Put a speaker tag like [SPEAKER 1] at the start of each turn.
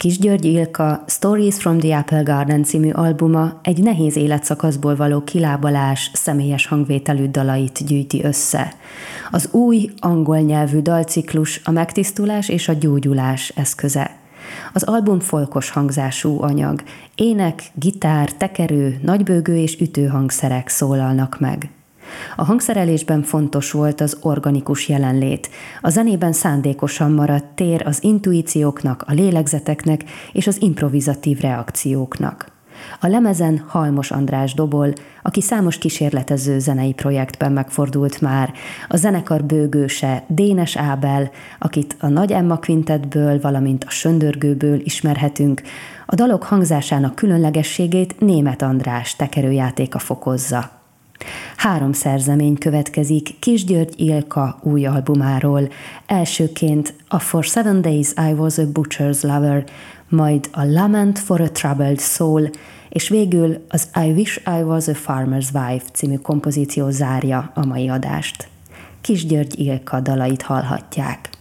[SPEAKER 1] Kis György Ilka Stories from the Apple Garden című albuma egy nehéz életszakaszból való kilábalás személyes hangvételű dalait gyűjti össze. Az új angol nyelvű dalciklus a megtisztulás és a gyógyulás eszköze. Az album folkos hangzású anyag, ének, gitár, tekerő, nagybőgő és ütőhangszerek szólalnak meg. A hangszerelésben fontos volt az organikus jelenlét. A zenében szándékosan maradt tér az intuícióknak, a lélegzeteknek és az improvizatív reakcióknak. A lemezen Halmos András dobol, aki számos kísérletező zenei projektben megfordult már, a zenekar bőgőse Dénes Ábel, akit a Nagy Emma Quintetből, valamint a Söndörgőből ismerhetünk, a dalok hangzásának különlegességét Németh András tekerőjátéka fokozza. 3 szerzemény következik Kis György Ilka új albumáról. Elsőként a For 7 Days I Was a Butcher's Lover, majd a Lament for a Troubled Soul, és végül az I Wish I Was a Farmer's Wife című kompozíció zárja a mai adást. Kis György Ilka dalait hallhatják.